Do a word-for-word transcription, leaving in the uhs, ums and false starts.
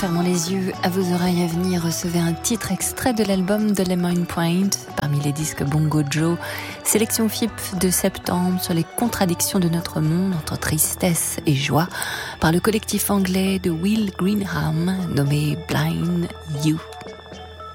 Fermons les yeux, à vos oreilles à venir, recevez un titre extrait de l'album de Lemon Point, parmi les disques Bongo Joe, sélection F I P de septembre sur les contradictions de notre monde entre tristesse et joie, par le collectif anglais de Will Greenham, nommé Blind You.